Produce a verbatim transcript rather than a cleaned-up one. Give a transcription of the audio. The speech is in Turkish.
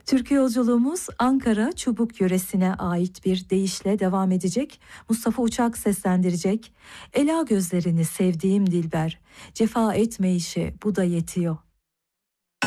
Türkiye yolculuğumuz Ankara Çubuk yöresine ait bir deyişle devam edecek. Mustafa Uçak seslendirecek. Ela gözlerini sevdiğim dilber, cefa etme işi bu da yetiyor.